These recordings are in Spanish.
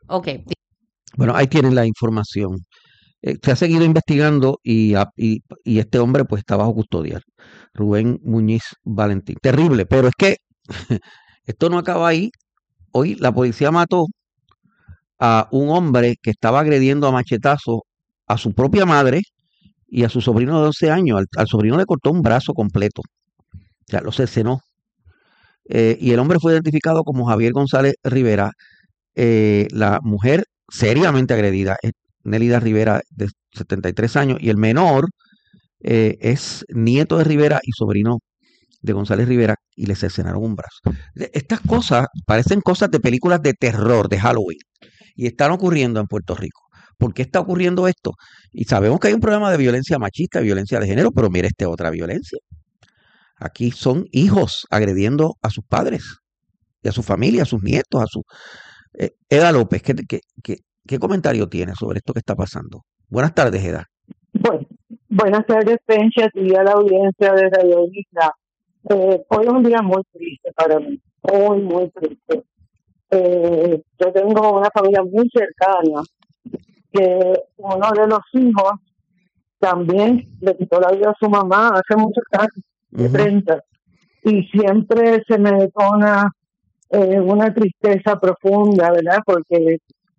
Ok, Bueno, ahí tienen la información. Se ha seguido investigando y este hombre pues está bajo custodia. Rubén Muñiz Valentín. Terrible, pero es que esto no acaba ahí. Hoy la policía mató a un hombre que estaba agrediendo a machetazos a su propia madre y a su sobrino de 12 años. Al sobrino le cortó un brazo completo, o sea, lo cercenó. Y el hombre fue identificado como Javier González Rivera. La mujer seriamente agredida es Nélida Rivera, de 73 años, y el menor es nieto de Rivera y sobrino de González Rivera, y le cercenaron un brazo. Estas cosas parecen cosas de películas de terror, de Halloween, y están ocurriendo en Puerto Rico. ¿Por qué está ocurriendo esto? Y sabemos que hay un problema de violencia machista, violencia de género, pero mire esta otra violencia. Aquí son hijos agrediendo a sus padres y a su familia, a sus nietos, a su... Eda López, ¿qué comentario tiene sobre esto que está pasando? Buenas tardes, Eda. Bueno, buenas tardes, Pencha, y a la audiencia de Radio Isla. Hoy es un día muy triste para mí, muy, muy triste. Yo tengo una familia muy cercana que uno de los hijos también le quitó la vida a su mamá hace muchos años, de 30, y siempre se me detona una tristeza profunda, ¿verdad? Porque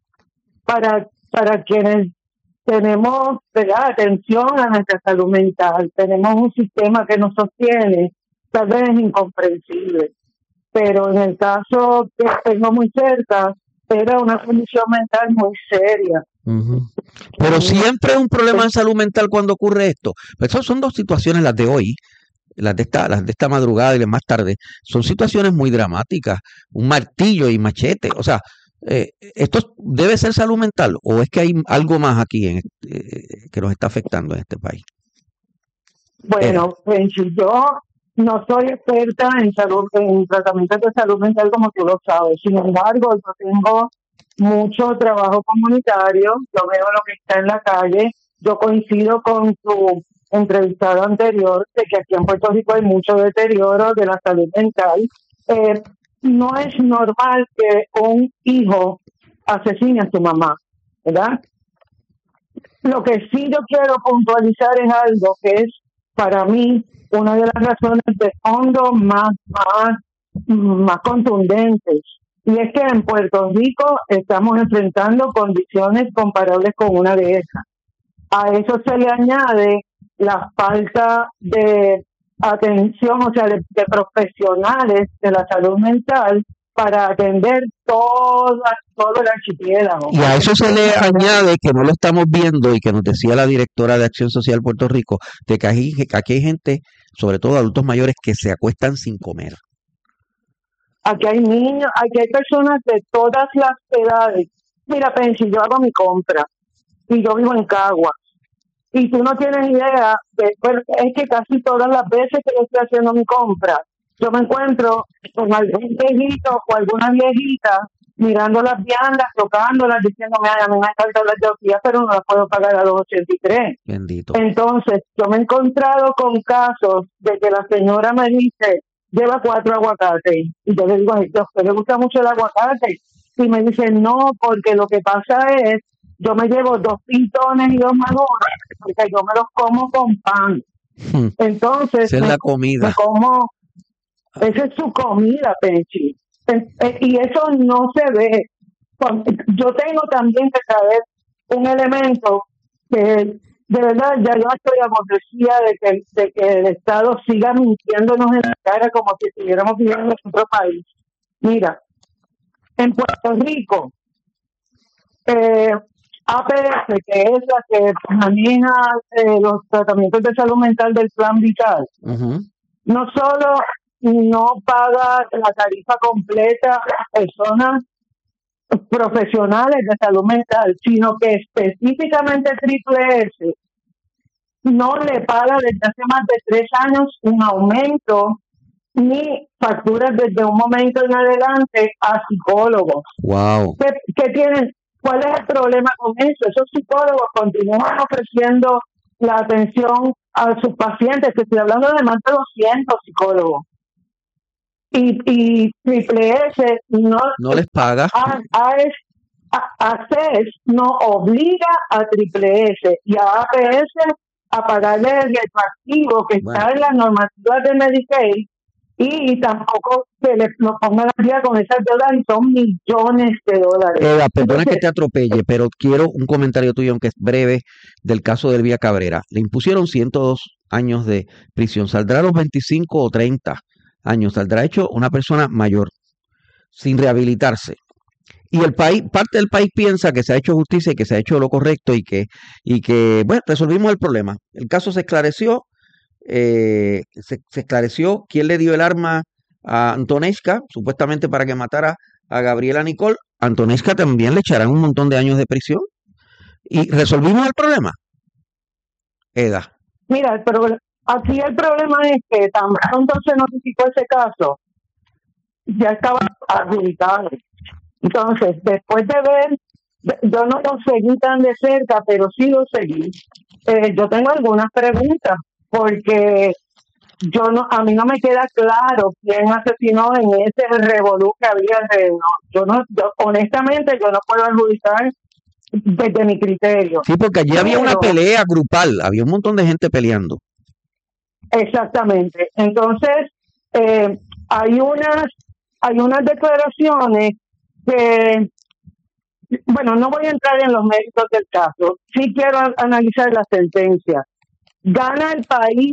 para quienes tenemos, ¿verdad?, atención a nuestra salud mental, tenemos un sistema que nos sostiene, tal vez es incomprensible, pero en el caso que tengo muy cerca, era una condición mental muy seria. Pero siempre es un problema de salud mental cuando ocurre esto. Pues esas son dos situaciones, las de hoy, las de esta madrugada y las más tarde, son situaciones muy dramáticas. Un martillo y machete. O sea, ¿esto debe ser salud mental o es que hay algo más aquí que nos está afectando en este país? Bueno, Penchi, yo no soy experta en salud, en tratamientos de salud mental como tú lo sabes. Sin embargo, yo tengo mucho trabajo comunitario, yo veo lo que está en la calle, yo coincido con tu entrevistado anterior de que aquí en Puerto Rico hay mucho deterioro de la salud mental. No es normal que un hijo asesine a su mamá, ¿verdad? Lo que sí yo quiero puntualizar es algo que es para mí una de las razones de fondo más contundentes. Y es que en Puerto Rico estamos enfrentando condiciones comparables con una de esas. A eso se le añade la falta de atención, o sea, de profesionales de la salud mental para atender todo el archipiélago. Y a eso se le añade que no lo estamos viendo y que nos decía la directora de Acción Social Puerto Rico, de que aquí hay gente, sobre todo adultos mayores, que se acuestan sin comer. Aquí hay niños, aquí hay personas de todas las edades. Mira, Pensi, yo hago mi compra y yo vivo en Cagua. Y tú no tienes idea, bueno, es que casi todas las veces que yo estoy haciendo mi compra, yo me encuentro con algún viejito o alguna viejita mirando las viandas, tocándolas, diciéndome, ay, a mí me encantan las tortillas, pero no las puedo pagar a los 83. Bendito. Entonces, yo me he encontrado con casos de que la señora me dice, lleva 4 aguacates. Y yo le digo, a usted le gusta mucho el aguacate. Y me dice, no, porque lo que pasa es, yo me llevo 2 pintones y 2 maduras, porque yo me los como con pan. Entonces, esa es la comida. me como, esa es su comida, Penchi. Y eso no se ve. Yo tengo también que saber un elemento que de verdad ya yo estoy aborrecida de que el Estado siga mintiéndonos en la cara como si estuviéramos viviendo en otro país. Mira, en Puerto Rico, APS, que es la que maneja los tratamientos de salud mental del Plan Vital, no solo no paga la tarifa completa a personas profesionales de salud mental, sino que específicamente Triple S no le paga desde hace más de 3 años un aumento ni facturas desde un momento en adelante a psicólogos. Wow. ¿Qué tienen? ¿Cuál es el problema con eso? Esos psicólogos continúan ofreciendo la atención a sus pacientes, que estoy hablando de más de 200 psicólogos. Y Triple S no les paga. ACES no obliga a Triple S y a APS a pagarle el retroactivo que está en las normativas de Medicaid, y tampoco se nos pongan al día con esas deudas, y son millones de dólares. Perdona que te atropelle, pero quiero un comentario tuyo, aunque es breve, del caso de Elvia Cabrera. Le impusieron 102 años de prisión. ¿Saldrá a los 25 o 30 años? ¿Saldrá hecho una persona mayor sin rehabilitarse? Y el país, parte del país piensa que se ha hecho justicia y que se ha hecho lo correcto y que bueno, resolvimos el problema. El caso se esclareció. Se esclareció quién le dio el arma a Antonesca, supuestamente para que matara a Gabriela Nicole. Antonesca también le echarán un montón de años de prisión y resolvimos el problema. Eda. Mira, pero aquí el problema es que tan pronto se notificó ese caso, ya estaba adjudicado. Entonces, después de ver, yo no lo seguí tan de cerca, pero sí lo seguí. Yo tengo algunas preguntas, porque a mí no me queda claro quién asesinó en ese revolú que había alrededor. Honestamente, yo no puedo adjudicar desde mi criterio. Sí, porque allí había una pelea grupal, había un montón de gente peleando. Exactamente. Entonces, hay unas declaraciones que, bueno, no voy a entrar en los méritos del caso. Sí quiero analizar la sentencia. Gana el país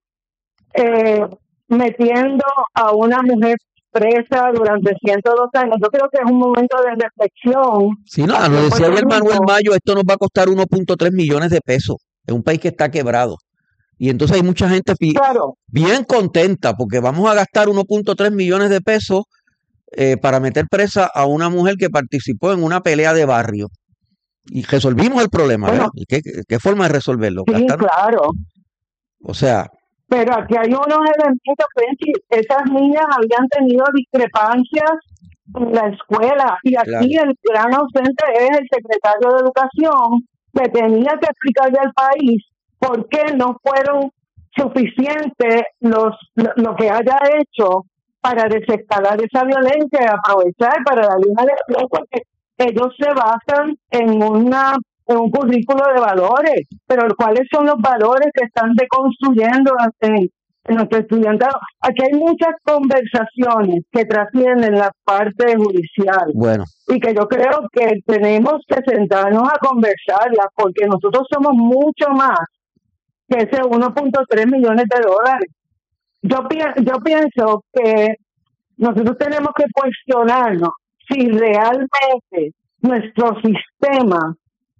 metiendo a una mujer presa durante 102 años. Yo creo que es un momento de reflexión. Sí, no, lo decía ayer Manuel Mayo, esto nos va a costar 1.3 millones de pesos. Es un país que está quebrado. Y entonces hay mucha gente bien contenta porque vamos a gastar 1.3 millones de pesos para meter presa a una mujer que participó en una pelea de barrio. Y resolvimos el problema, bueno, ¿verdad? ¿Qué forma de resolverlo? Sí, claro. O sea... Pero aquí hay unos elementos, esas niñas habían tenido discrepancias en la escuela, y aquí el gran ausente es el secretario de Educación, que tenía que explicarle al país por qué no fueron suficientes lo que haya hecho para desescalar esa violencia y aprovechar para darle una lección, porque ellos se basan en un currículo de valores, pero ¿cuáles son los valores que están deconstruyendo en nuestro estudiantado? Aquí hay muchas conversaciones que trascienden la parte judicial, bueno, y que yo creo que tenemos que sentarnos a conversarlas, porque nosotros somos mucho más que ese 1.3 millones de dólares. Yo pienso que nosotros tenemos que cuestionarnos si realmente nuestro sistema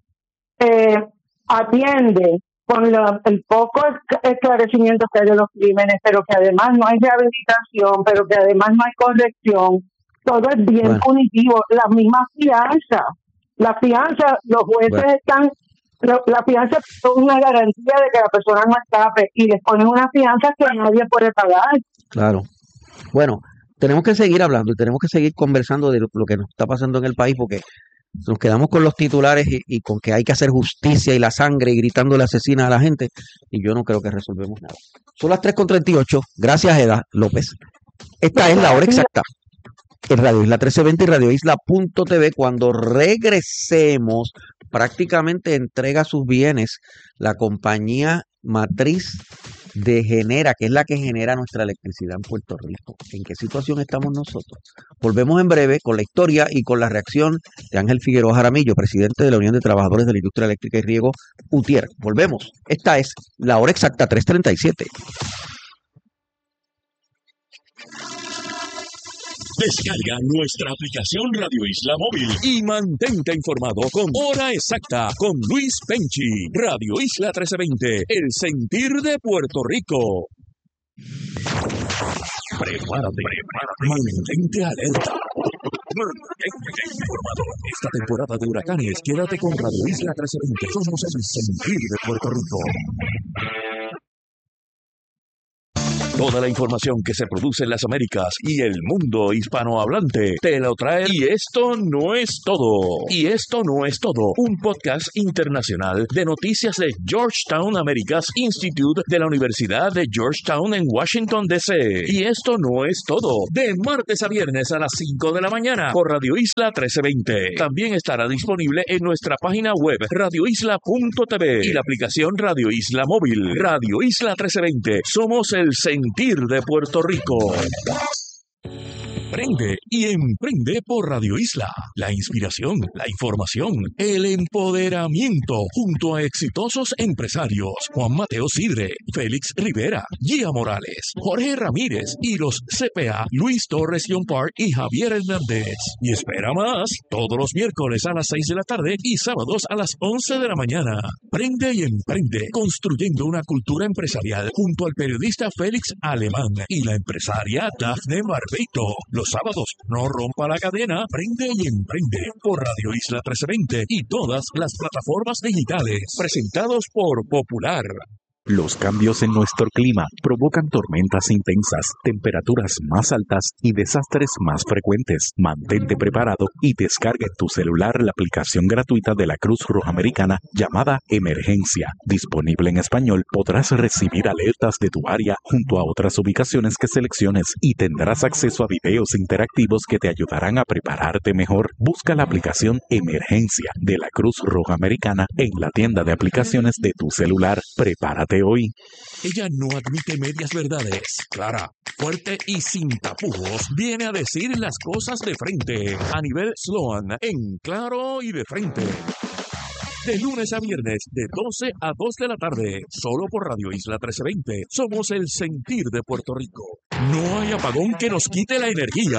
atiende con el poco esclarecimiento que hay de los crímenes, pero que además no hay rehabilitación, pero que además no hay corrección. Todo es bien punitivo. La misma fianza. La fianza, los jueces están... La fianza es una garantía de que la persona no escape, y les ponen una fianza que nadie puede pagar. Claro. Bueno, tenemos que seguir hablando y tenemos que seguir conversando de lo que nos está pasando en el país, porque nos quedamos con los titulares y con que hay que hacer justicia y la sangre y gritándole asesina a la gente, y yo no creo que resolvemos nada. Son las 3:38. Gracias, Eda López. Esta es la hora exacta en Radio Isla 1320 y radioisla.tv. Cuando regresemos, prácticamente entrega sus bienes la compañía matriz de Genera, que es la que genera nuestra electricidad en Puerto Rico. ¿En qué situación estamos nosotros? Volvemos en breve con la historia y con la reacción de Ángel Figueroa Jaramillo, presidente de la Unión de Trabajadores de la Industria Eléctrica y Riego, UTIER. Volvemos. Esta es la hora exacta, 3:37. Descarga nuestra aplicación Radio Isla Móvil y mantente informado con Hora Exacta con Luis Penchi. Radio Isla 1320, el sentir de Puerto Rico. Prepárate. Mantente alerta. Mantente informado. Esta temporada de huracanes, quédate con Radio Isla 1320. Somos el sentir de Puerto Rico. Toda la información que se produce en las Américas y el mundo hispanohablante te lo trae. Y esto no es todo. Y esto no es todo. Un podcast internacional de noticias de Georgetown Americas Institute de la Universidad de Georgetown en Washington, D.C. Y esto no es todo. De martes a viernes a las 5 de la mañana por Radio Isla 1320. También estará disponible en nuestra página web radioisla.tv y la aplicación Radio Isla Móvil. Radio Isla 1320. Somos el sentir de Puerto Rico. Prende y emprende por Radio Isla. La inspiración, la información, el empoderamiento junto a exitosos empresarios Juan Mateo Sidre, Félix Rivera, Gia Morales, Jorge Ramírez y los CPA Luis Torres Yompart y Javier Hernández. Y espera más, todos los miércoles a las 6 de la tarde y sábados a las 11 de la mañana. Prende y emprende, construyendo una cultura empresarial junto al periodista Félix Alemán y la empresaria Dafne Barbeito. Los sábados, no rompa la cadena, prende y emprende por Radio Isla 1320 y todas las plataformas digitales, presentados por Popular. Los cambios en nuestro clima provocan tormentas intensas, temperaturas más altas y desastres más frecuentes. Mantente preparado y descarga en tu celular la aplicación gratuita de la Cruz Roja Americana llamada Emergencia. Disponible en español, podrás recibir alertas de tu área junto a otras ubicaciones que selecciones y tendrás acceso a videos interactivos que te ayudarán a prepararte mejor. Busca la aplicación Emergencia de la Cruz Roja Americana en la tienda de aplicaciones de tu celular. Prepárate hoy. Ella no admite medias verdades. Clara, fuerte y sin tapujos, viene a decir las cosas de frente. A nivel Sloan, en claro y de frente. De lunes a viernes, de 12 a 2 de la tarde, solo por Radio Isla 1320. Somos el sentir de Puerto Rico. No hay apagón que nos quite la energía.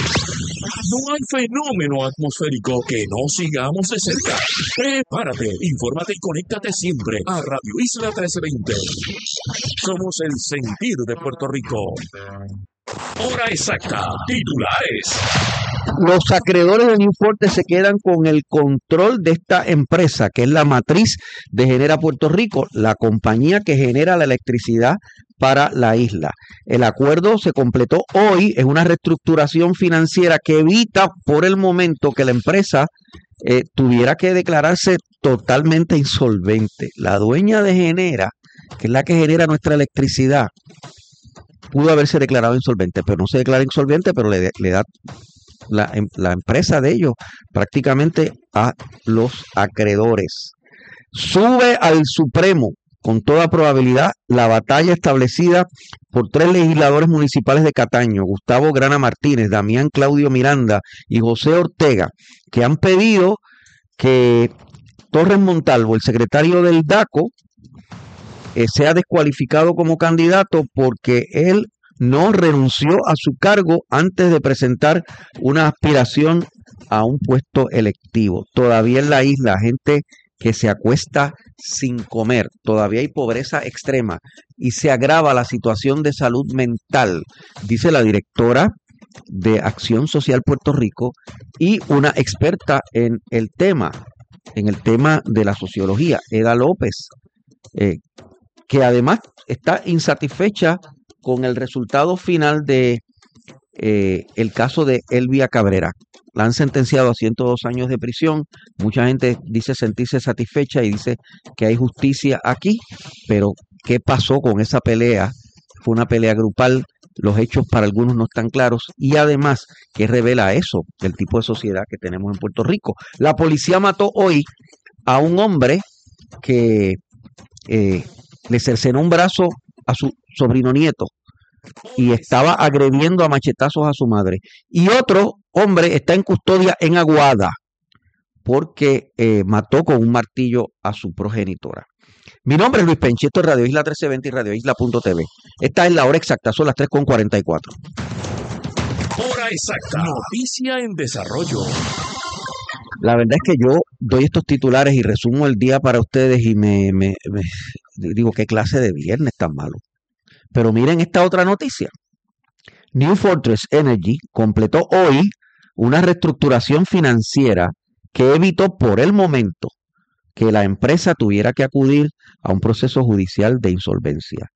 No hay fenómeno atmosférico que no sigamos de cerca. Prepárate, infórmate y conéctate siempre a Radio Isla 1320. Somos el sentir de Puerto Rico. Hora exacta. Titulares. Los acreedores de New Forte se quedan con el control de esta empresa, que es la matriz de Genera Puerto Rico, la compañía que genera la electricidad para la isla. El acuerdo se completó hoy, es una reestructuración financiera que evita por el momento que la empresa tuviera que declararse totalmente insolvente. La dueña de Genera, que es la que genera nuestra electricidad, pudo haberse declarado insolvente, pero no se declara insolvente, pero le da la empresa de ellos prácticamente a los acreedores. Sube al Supremo con toda probabilidad la batalla establecida por 3 legisladores municipales de Cataño, Gustavo Grana Martínez, Damián Claudio Miranda y José Ortega, que han pedido que Torres Montalvo, el secretario del DACO, sea descualificado como candidato porque él no renunció a su cargo antes de presentar una aspiración a un puesto electivo. Todavía en la isla, gente que se acuesta sin comer, todavía hay pobreza extrema y se agrava la situación de salud mental, dice la directora de Acción Social Puerto Rico y una experta en el tema de la sociología, Eda López, que además está insatisfecha con el resultado final de el caso de Elvia Cabrera. La han sentenciado a 102 años de prisión. Mucha gente dice sentirse satisfecha y dice que hay justicia aquí, pero ¿qué pasó con esa pelea? Fue una pelea grupal, los hechos para algunos no están claros y además, ¿qué revela eso del tipo de sociedad que tenemos en Puerto Rico? La policía mató hoy a un hombre que le cercenó un brazo a su sobrino nieto y estaba agrediendo a machetazos a su madre. Y otro hombre está en custodia en Aguada porque mató con un martillo a su progenitora. Mi nombre es Luis Penchi, esto es Radio Isla 1320 y radioisla.tv. Esta es la hora exacta, son las 3:44. Hora exacta. Noticia en desarrollo. La verdad es que yo doy estos titulares y resumo el día para ustedes y me digo, ¿qué clase de viernes tan malo? Pero miren esta otra noticia. New Fortress Energy completó hoy una reestructuración financiera que evitó por el momento que la empresa tuviera que acudir a un proceso judicial de insolvencia.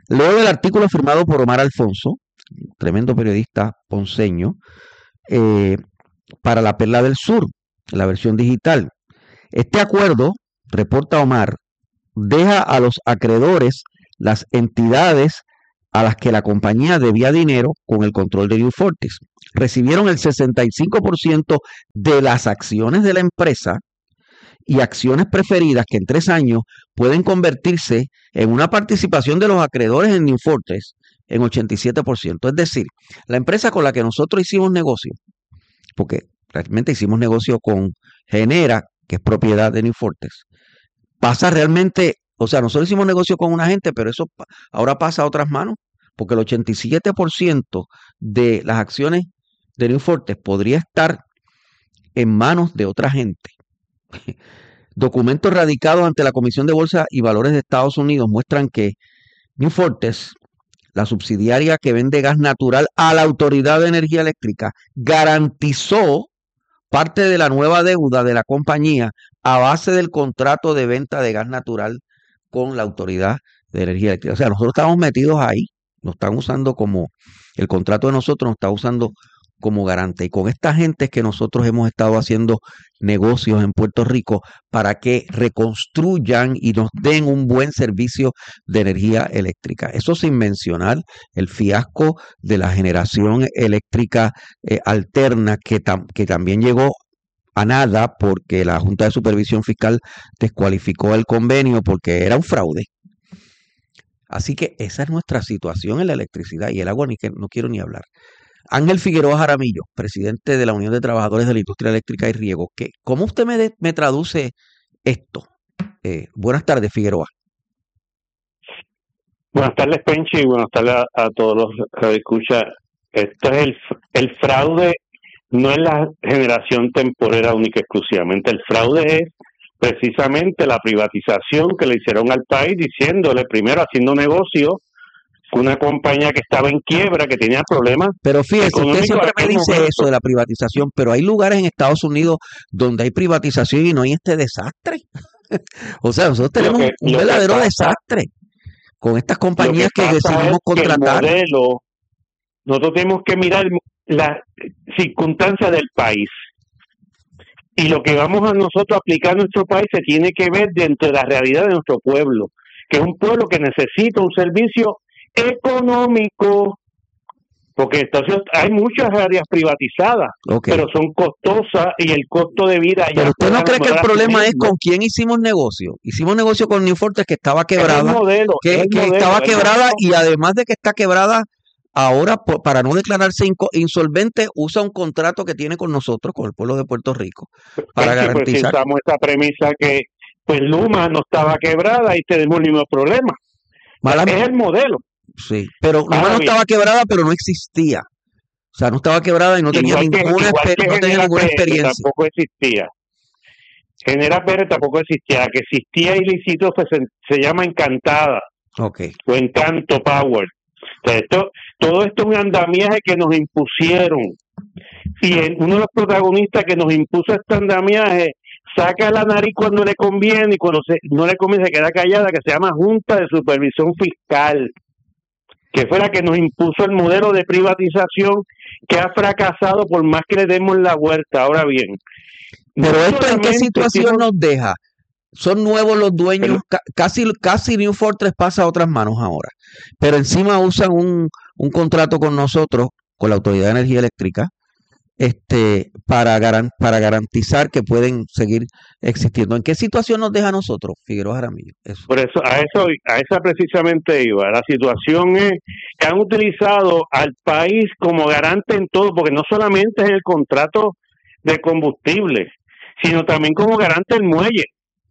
Leo el artículo firmado por Omar Alfonso, tremendo periodista ponceño, para La Perla del Sur, la versión digital. Este acuerdo, reporta Omar, deja a los acreedores las entidades a las que la compañía debía dinero con el control de New Fortress. Recibieron el 65% de las acciones de la empresa y acciones preferidas que en 3 años pueden convertirse en una participación de los acreedores en New Fortress en 87%. Es decir, la empresa con la que nosotros hicimos negocio, porque realmente hicimos negocio con Genera, que es propiedad de New Fortress, pasa realmente, o sea, nosotros hicimos negocio con una gente, pero eso ahora pasa a otras manos, porque el 87% de las acciones de New Fortress podría estar en manos de otra gente. Documentos radicados ante la Comisión de Bolsa y Valores de Estados Unidos muestran que New Fortress, la subsidiaria que vende gas natural a la Autoridad de Energía Eléctrica, garantizó parte de la nueva deuda de la compañía a base del contrato de venta de gas natural con la Autoridad de Energía Eléctrica. O sea, nosotros estamos metidos ahí, nos están usando como, el contrato de nosotros nos está usando como garante. Y con esta gente es que nosotros hemos estado haciendo negocios en Puerto Rico para que reconstruyan y nos den un buen servicio de energía eléctrica. Eso sin mencionar el fiasco de la generación eléctrica alterna que también llegó a nada porque la Junta de Supervisión Fiscal descualificó el convenio porque era un fraude. Así que esa es nuestra situación en la electricidad y el agua, no quiero ni hablar. Ángel Figueroa Jaramillo, presidente de la Unión de Trabajadores de la Industria Eléctrica y Riego. ¿Cómo usted me traduce esto? Buenas tardes, Figueroa. Buenas tardes, Penchi, y buenas tardes a todos los que escuchan. Esto es el fraude, no es la generación temporera única exclusivamente. El fraude es precisamente la privatización que le hicieron al país, diciéndole primero haciendo negocio una compañía que estaba en quiebra, que tenía problemas. Pero fíjese, usted siempre me dice eso de la privatización, pero hay lugares en Estados Unidos donde hay privatización y no hay este desastre. O sea, nosotros tenemos un verdadero desastre con estas compañías que decidimos contratar. Nosotros tenemos que mirar las circunstancias del país. Y lo que vamos a nosotros aplicar en nuestro país se tiene que ver dentro de la realidad de nuestro pueblo, que es un pueblo que necesita un servicio económico, porque entonces hay muchas áreas privatizadas, pero son costosas y el costo de vida. Pero usted no cree que el problema es con quién hicimos negocio. Hicimos negocio con New Fortress, que estaba quebrada, estaba quebrada y además de que está quebrada, ahora para no declararse insolvente usa un contrato que tiene con nosotros, con el pueblo de Puerto Rico, para garantizar. Pues usamos esta premisa que pues Luma no estaba quebrada y tenemos el mismo problema. Es el modelo. Sí, pero Luma no estaba quebrada, pero no existía. O sea, no estaba quebrada y no tenía ninguna experiencia. Tampoco existía. Genera PR tampoco existía. La que existía ilícito se llama Encantada. O Encanto Power. Entonces, todo esto es un andamiaje que nos impusieron. Y uno de los protagonistas que nos impuso este andamiaje saca la nariz cuando le conviene y cuando no le conviene se queda callada, que se llama Junta de Supervisión Fiscal, que fue la que nos impuso el modelo de privatización que ha fracasado por más que le demos la vuelta. Ahora bien, pero esto ¿en qué situación nos deja? Son nuevos los dueños, casi New Fortress pasa a otras manos ahora, pero encima usan un contrato con nosotros, con la Autoridad de Energía Eléctrica, para garantizar que pueden seguir existiendo. ¿En qué situación nos deja a nosotros, Figueroa Jaramillo? Por eso, a esa precisamente iba. La situación es que han utilizado al país como garante en todo, porque no solamente es el contrato de combustible, sino también como garante el muelle.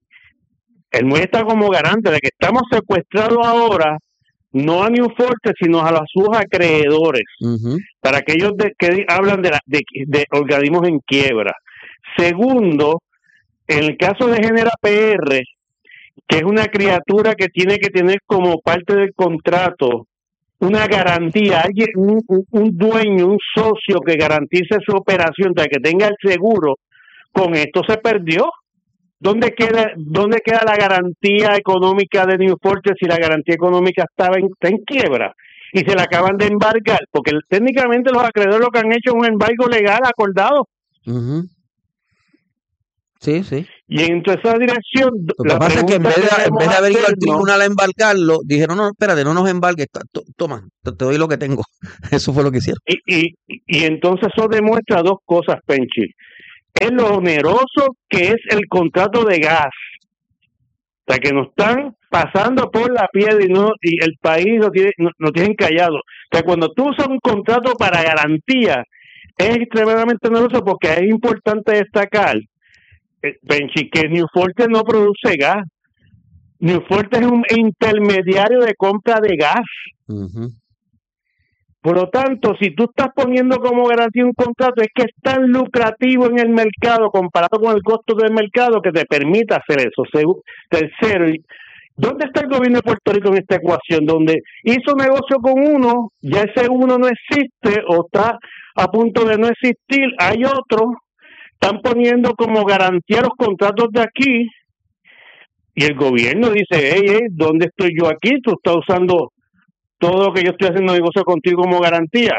El muelle está como garante de que estamos secuestrados ahora, no a New Fortress, sino a sus acreedores, para aquellos que hablan de organismos en quiebra. Segundo, en el caso de Genera PR, que es una criatura que tiene que tener como parte del contrato una garantía, alguien, un dueño, un socio que garantice su operación, para que tenga el seguro, con esto se perdió. ¿Dónde queda la garantía económica de New Fortress si la garantía económica está en quiebra? Y se la acaban de embargar, porque técnicamente los acreedores lo que han hecho es un embargo legal acordado. Uh-huh. Sí, sí. Y en toda esa dirección... Lo que pasa es que en vez de haber ido al tribunal a embarcarlo, dijeron, no, espérate, no nos embargues, toma, te doy lo que tengo. Eso fue lo que hicieron. Y entonces eso demuestra dos cosas, Penchi. Es lo oneroso que es el contrato de gas. O sea, que nos están pasando por la piedra y el país lo tienen callado. O sea, cuando tú usas un contrato para garantía, es extremadamente oneroso porque es importante destacar, Penchi, que New Fortress no produce gas. New Fortress es un intermediario de compra de gas. Uh-huh. Por lo tanto, si tú estás poniendo como garantía un contrato, es que es tan lucrativo en el mercado comparado con el costo del mercado que te permite hacer eso. Tercero, ¿dónde está el gobierno de Puerto Rico en esta ecuación? Donde hizo negocio con uno, ya ese uno no existe o está a punto de no existir, hay otro, están poniendo como garantía los contratos de aquí y el gobierno dice, hey, ¿dónde estoy yo aquí? Tú estás usando todo lo que yo estoy haciendo negocio contigo como garantía.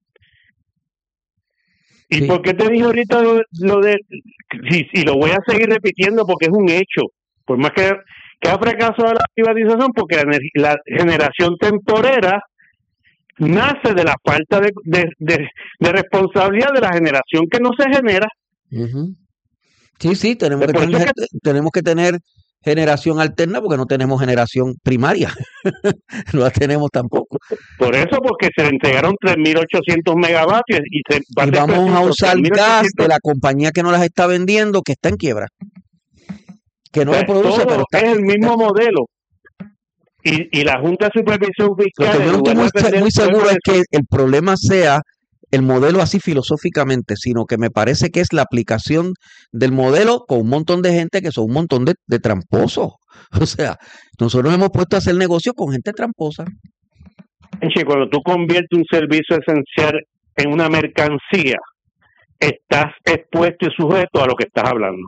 ¿Y sí? ¿Por qué te dije ahorita lo de... Y lo voy a seguir repitiendo porque es un hecho. Por más que ha fracasado la privatización, porque la generación temporera nace de la falta de responsabilidad de la generación que no se genera. Uh-huh. Sí, tenemos que tener generación alterna porque no tenemos generación primaria. No la tenemos tampoco. Por eso, porque se le entregaron 3.800 megavatios y vamos a usar gas de la compañía que nos las está vendiendo, que está en quiebra. Que no le produce, todo pero está, es el mismo modelo. Y la Junta de Supervisión Fiscal... Lo que yo no estoy muy seguro es que el problema sea el modelo así filosóficamente, sino que me parece que es la aplicación del modelo con un montón de gente que son un montón de tramposos. O sea, nosotros hemos puesto a hacer negocio con gente tramposa. Cuando tú conviertes un servicio esencial en una mercancía, estás expuesto y sujeto a lo que estás hablando.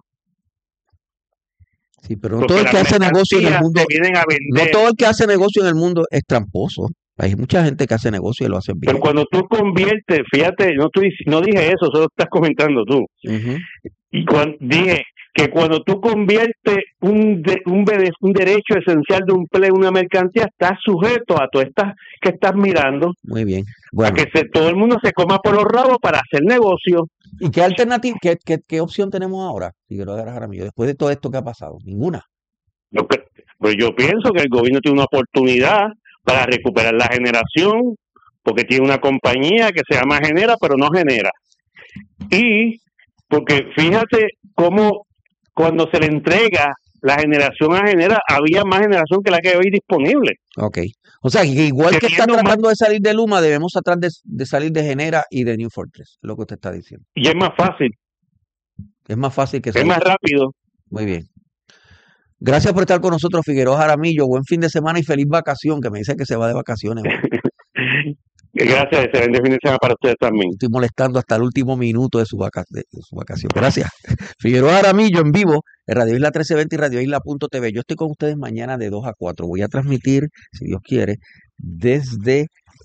Sí, pero no todo el que hace negocio en el mundo, no todo el que hace negocio en el mundo es tramposo. Hay mucha gente que hace negocio y lo hace bien. Pero cuando tú conviertes, fíjate, no dije eso, solo estás comentando tú. Uh-huh. Y dije que cuando tú conviertes un derecho esencial de un empleo en una mercancía, estás sujeto a todas estas que estás mirando. Muy bien. Bueno. A que todo el mundo se coma por los rabos para hacer negocio. ¿Y qué alternativa, qué opción tenemos ahora? Figueroa Jaramillo, después de todo esto que ha pasado. Ninguna. Pues yo pienso que el gobierno tiene una oportunidad para recuperar la generación, porque tiene una compañía que se llama Genera, pero no genera. Y porque fíjate cómo cuando se le entrega la generación a Genera, había más generación que la que hay hoy disponible. Ok. O sea, que igual que está tratando de salir de Luma, debemos tratar de salir de Genera y de New Fortress, es lo que usted está diciendo. Y es más fácil. Es más fácil que salir. Es más rápido. Muy bien. Gracias por estar con nosotros, Figueroa Jaramillo. Buen fin de semana y feliz vacación, que me dice que se va de vacaciones. Gracias, excelente fin de semana para ustedes también. Estoy molestando hasta el último minuto de su vacación. Gracias. Figueroa Jaramillo en vivo en Radio Isla 1320 y Radio Isla.tv. Yo estoy con ustedes mañana de 2 a 4. Voy a transmitir, si Dios quiere, desde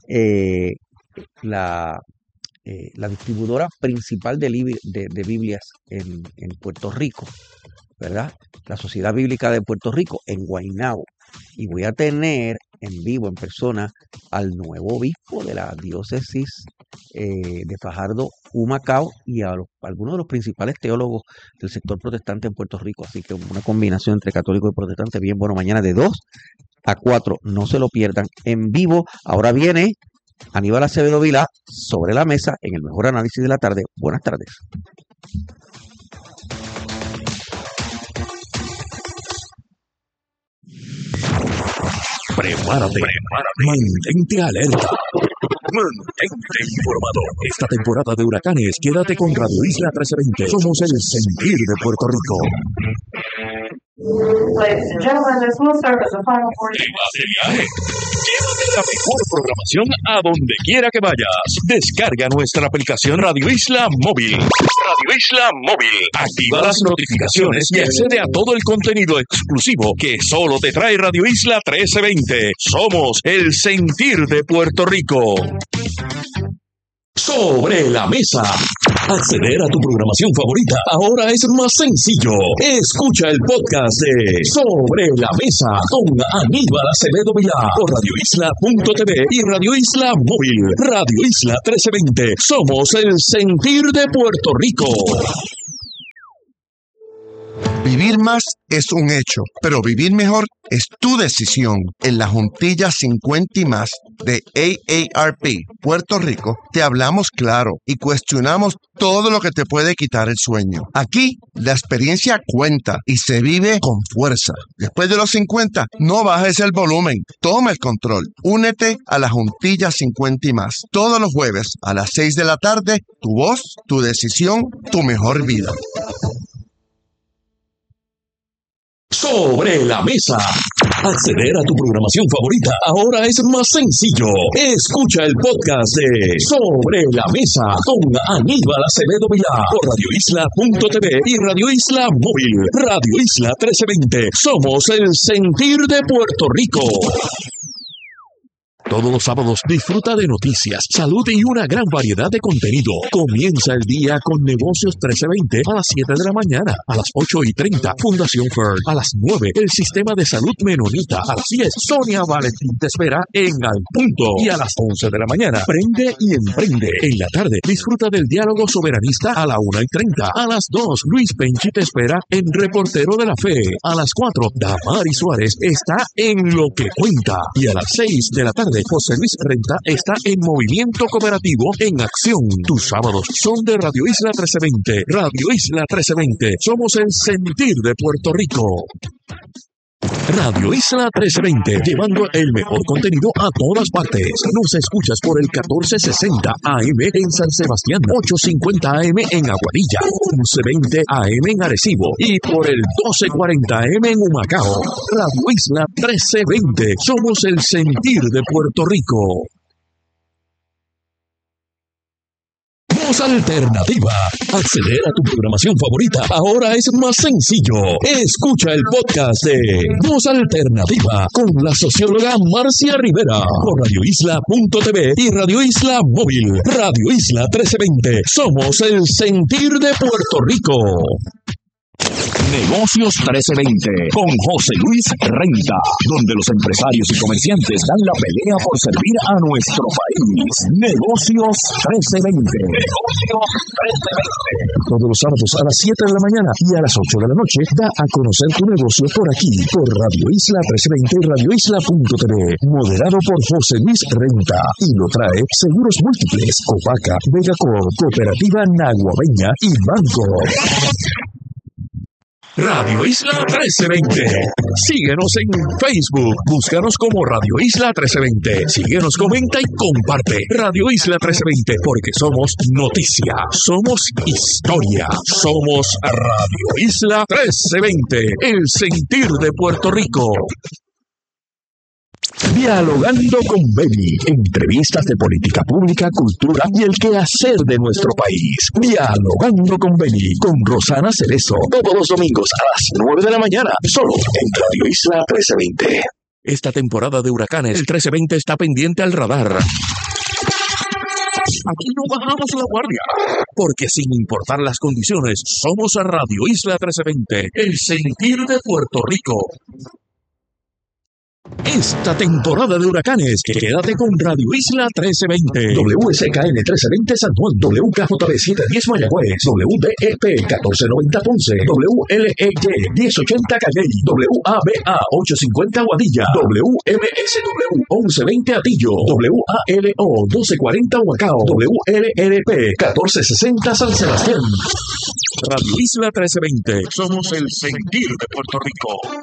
la distribuidora principal de Biblias en Puerto Rico, ¿verdad? La Sociedad Bíblica de Puerto Rico en Guaynabo. Y voy a tener en vivo, en persona, al nuevo obispo de la diócesis de Fajardo, Humacao, y a algunos de los principales teólogos del sector protestante en Puerto Rico. Así que una combinación entre católico y protestante bien bueno. Mañana de 2 a 4, no se lo pierdan en vivo. Ahora viene Aníbal Acevedo Vilá sobre la mesa en el mejor análisis de la tarde. Buenas tardes. Prepárate. Mantente alerta. Mantente informado. Esta temporada de huracanes, quédate con Radio Isla 1320. Somos el sentir de Puerto Rico. Ladies and gentlemen, this will serve as a final ¿Te vas de viaje? Llévate la mejor programación a donde quiera que vayas. Descarga nuestra aplicación Radio Isla Móvil. Radio Isla Móvil. Activa las notificaciones y accede a todo el contenido exclusivo que solo te trae Radio Isla 1320. Somos el sentir de Puerto Rico. Sobre la mesa. Acceder a tu programación favorita ahora es más sencillo. Escucha el podcast de Sobre la Mesa con Aníbal Acevedo Vilá por radioisla.tv y Radio Isla Móvil. Radio Isla 1320. Somos el sentir de Puerto Rico. Vivir más es un hecho, pero vivir mejor es tu decisión. En la Juntilla 50 y más de AARP Puerto Rico, te hablamos claro y cuestionamos todo lo que te puede quitar el sueño. Aquí, la experiencia cuenta y se vive con fuerza. Después de los 50, no bajes el volumen, toma el control. Únete a la Juntilla 50 y más. Todos los jueves a las 6 de la tarde, tu voz, tu decisión, tu mejor vida. Sobre la mesa. Acceder a tu programación favorita ahora es más sencillo. Escucha el podcast de Sobre la Mesa con Aníbal Acevedo Vilá por radioisla.tv y Radio Isla Móvil. Radio Isla 1320. Somos el sentir de Puerto Rico. Todos los sábados disfruta de noticias, salud y una gran variedad de contenido. Comienza el día con Negocios 1320 a las 7 de la mañana, a las 8:30 Fundación Fern, a las 9 el Sistema de Salud Menonita, a las 10 Sonia Valentín te espera en Al Punto y a las 11 de la mañana Prende y Emprende. En la tarde disfruta del diálogo soberanista a la 1:30, a las 2 Luis Penchi te espera en Reportero de la Fe, a las 4 Damari Suárez está en Lo que Cuenta y a las 6 de la tarde José Luis Renta está en Movimiento Cooperativo en Acción. Tus sábados son de Radio Isla 1320. Radio Isla 1320. Somos el sentir de Puerto Rico. Radio Isla 1320, llevando el mejor contenido a todas partes. Nos escuchas por el 1460 AM en San Sebastián, 850 AM en Aguadilla, 1120 AM en Arecibo y por el 1240 AM en Humacao. Radio Isla 1320, somos el sentir de Puerto Rico. Voz Alternativa. Acceder a tu programación favorita ahora es más sencillo. Escucha el podcast de Voz Alternativa con la socióloga Marcia Rivera por radioisla.tv y Radio Isla Móvil. Radio Isla 1320. Somos el sentir de Puerto Rico. Negocios 1320 con José Luis Renta, donde los empresarios y comerciantes dan la pelea por servir a nuestro país. Negocios 1320. Negocios 1320. Todos los sábados a las 7 de la mañana y a las 8 de la noche da a conocer tu negocio por aquí, por Radio Isla 1320 y radioisla.tv. Moderado por José Luis Renta y lo trae Seguros Múltiples, Copaca, Vegacor, Cooperativa Naguabeña y Banco. Radio Isla 1320. Síguenos en Facebook. Búscanos como Radio Isla 1320. Síguenos, comenta y comparte. Radio Isla 1320, porque somos noticia, somos historia, somos Radio Isla 1320, el sentir de Puerto Rico. Dialogando con Beni, entrevistas de política pública, cultura y el quehacer de nuestro país. Dialogando con Beni, con Rosana Cerezo, todos los domingos a las 9 de la mañana, solo en Radio Isla 1320. Esta temporada de huracanes, el 1320 está pendiente al radar. Aquí no bajamos la guardia, porque sin importar las condiciones, somos a Radio Isla 1320, el sentir de Puerto Rico. Esta temporada de huracanes, quédate con Radio Isla 1320, WSKN 1320 San Juan, WKJB 710 Mayagüez, WDEP 1490 Ponce, WLEY 1080 Calley, WABA 850 Guadilla, WMSW 1120 Atillo, WALO 1240 Huacao, WLRP 1460 San Sebastián. Radio Isla 1320, somos el sentir de Puerto Rico.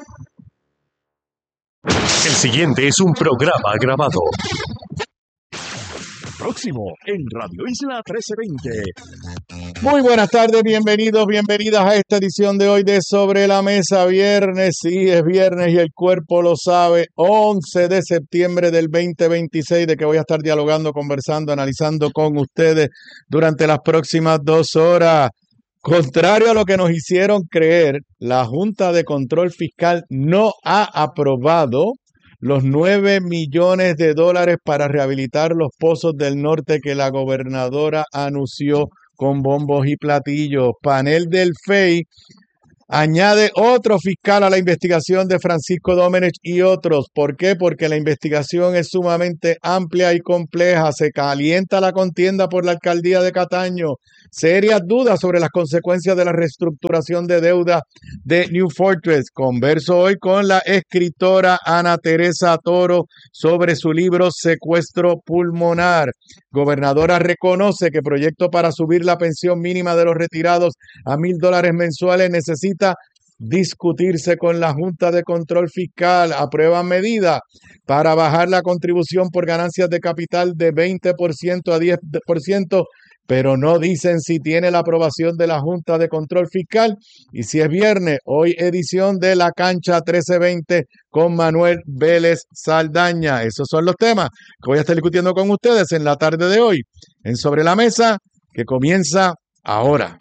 El siguiente es un programa grabado. Próximo en Radio Isla 1320. Muy buenas tardes, bienvenidos, bienvenidas a esta edición de hoy de Sobre la Mesa, viernes, sí, es viernes y el cuerpo lo sabe, 11 de septiembre del 2026, de que voy a estar dialogando, conversando, analizando con ustedes durante las próximas 2 horas. Contrario a lo que nos hicieron creer, la Junta de Control Fiscal no ha aprobado los 9 millones de dólares para rehabilitar los pozos del norte que la gobernadora anunció con bombos y platillos. Panel del FEI añade otro fiscal a la investigación de Francisco Domenech y otros. ¿Por qué? Porque la investigación es sumamente amplia y compleja. Se calienta la contienda por la alcaldía de Cataño. Serias dudas sobre las consecuencias de la reestructuración de deuda de New Fortress. Converso hoy con la escritora Ana Teresa Toro sobre su libro Secuestro Pulmonar. Gobernadora reconoce que proyecto para subir la pensión mínima de los retirados a $1,000 mensuales necesita discutirse con la Junta de Control Fiscal. Aprueban medida para bajar la contribución por ganancias de capital de 20% a 10%, pero no dicen si tiene la aprobación de la Junta de Control Fiscal. Y si es viernes, hoy edición de La Cancha 1320 con Manuel Vélez Saldaña. Esos son los temas que voy a estar discutiendo con ustedes en la tarde de hoy en Sobre la Mesa, que comienza ahora.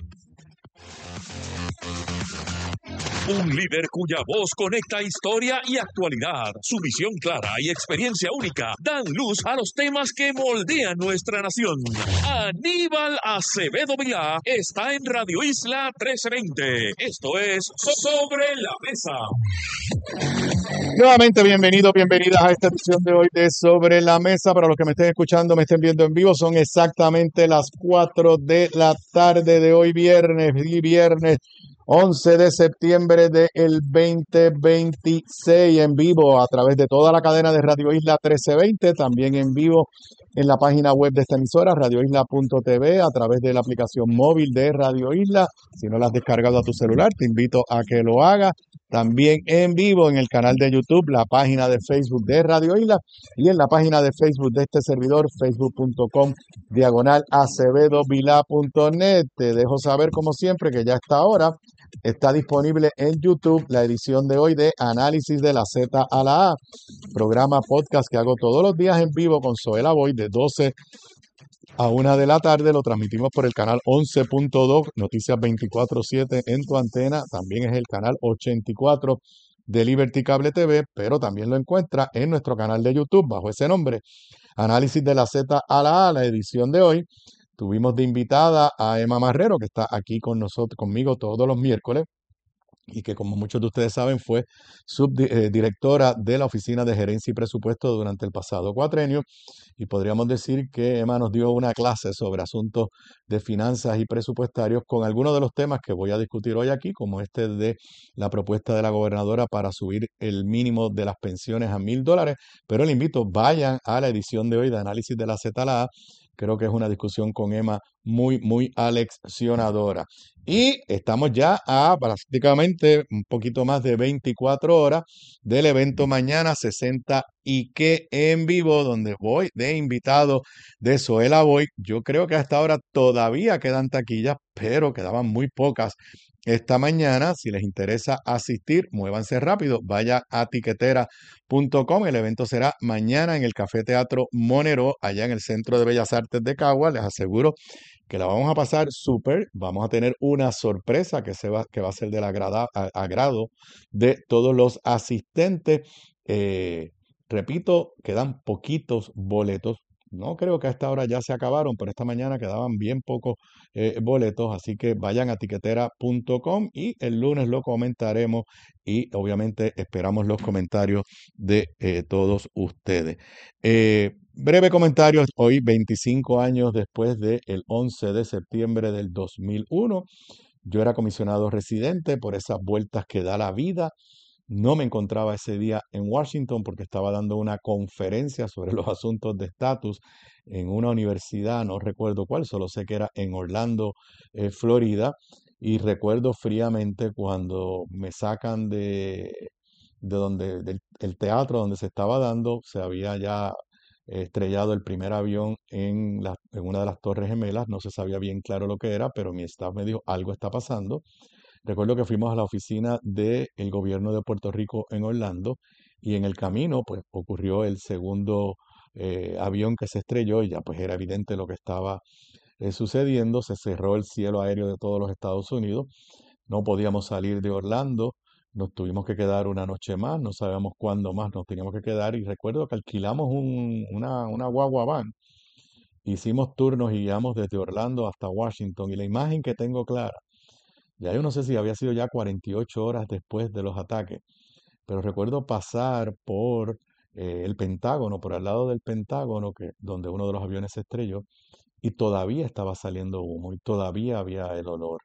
Un líder cuya voz conecta historia y actualidad. Su visión clara y experiencia única dan luz a los temas que moldean nuestra nación. Aníbal Acevedo Vilá está en Radio Isla 1320. Esto es Sobre la Mesa. Nuevamente, bienvenidos, bienvenidas a esta edición de hoy de Sobre la Mesa. Para los que me estén escuchando, me estén viendo en vivo, son exactamente las 4 de la tarde de hoy, viernes 11 de septiembre del 2026, en vivo a través de toda la cadena de Radio Isla 1320, también en vivo en la página web de esta emisora, radioisla.tv, a través de la aplicación móvil de Radio Isla. Si no la has descargado a tu celular, te invito a que lo hagas. También en vivo en el canal de YouTube, la página de Facebook de Radio Isla y en la página de Facebook de este servidor, facebook.com/acevedovilá.net. Te dejo saber, como siempre, que ya está ahora. Está disponible en YouTube la edición de hoy de Análisis de la Z a la A, programa podcast que hago todos los días en vivo con Zoela Boy de 12 a 1 de la tarde. Lo transmitimos por el canal 11.2, Noticias 24/7 en tu antena. También es el canal 84 de Liberty Cable TV, pero también lo encuentra en nuestro canal de YouTube bajo ese nombre, Análisis de la Z a la A. La edición de hoy tuvimos de invitada a Emma Marrero, que está aquí con nosotros, conmigo todos los miércoles, y que, como muchos de ustedes saben, fue subdirectora de la Oficina de Gerencia y Presupuesto durante el pasado cuatrenio. Y podríamos decir que Emma nos dio una clase sobre asuntos de finanzas y presupuestarios con algunos de los temas que voy a discutir hoy aquí, como este de la propuesta de la gobernadora para subir el mínimo de las pensiones a $1,000. Pero le invito, vayan a la edición de hoy de Análisis de la Z a la A. Creo que es una discusión con Emma muy, muy aleccionadora. Y estamos ya a prácticamente un poquito más de 24 horas del evento mañana 60 y que en vivo, donde voy de invitado de Zoela Boy. Yo creo que hasta ahora todavía quedan taquillas, pero quedaban muy pocas esta mañana. Si les interesa asistir, muévanse rápido, vaya a tiquetera.com. El evento será mañana en el Café Teatro Monero, allá en el Centro de Bellas Artes de Cagua. Les aseguro que la vamos a pasar súper. Vamos a tener una sorpresa que va a ser del agrado de todos los asistentes. Repito, quedan poquitos boletos. No creo que a esta hora ya se acabaron, pero esta mañana quedaban bien pocos boletos, así que vayan a tiquetera.com y el lunes lo comentaremos y obviamente esperamos los comentarios de todos ustedes. Breve comentario, hoy 25 años después del 11 de septiembre del 2001, yo era comisionado residente por esas vueltas que da la vida. No me encontraba ese día en Washington porque estaba dando una conferencia sobre los asuntos de estatus en una universidad, no recuerdo cuál, solo sé que era en Orlando, Florida, y recuerdo fríamente cuando me sacan del teatro donde se estaba dando, se había ya estrellado el primer avión en una de las Torres Gemelas. No se sabía bien claro lo que era, pero mi staff me dijo, algo está pasando. Recuerdo que fuimos a la oficina del gobierno de Puerto Rico en Orlando y en el camino pues ocurrió el segundo avión que se estrelló y ya pues era evidente lo que estaba sucediendo. Se cerró el cielo aéreo de todos los Estados Unidos. No podíamos salir de Orlando. Nos tuvimos que quedar una noche más. No sabíamos cuándo más nos teníamos que quedar. Y recuerdo que alquilamos una guagua van. Hicimos turnos y guiamos desde Orlando hasta Washington. Y la imagen que tengo clara, ya yo no sé si había sido ya 48 horas después de los ataques, pero recuerdo pasar por el Pentágono, por al lado del Pentágono, donde uno de los aviones se estrelló, y todavía estaba saliendo humo y todavía había el olor